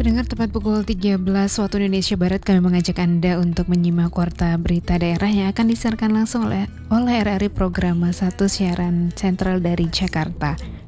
Pendengar, tepat pukul 13 waktu Indonesia Barat, kami mengajak Anda untuk menyimak Warta Berita Daerah yang akan disiarkan langsung oleh RRI Program 1 Siaran Sentral dari Jakarta.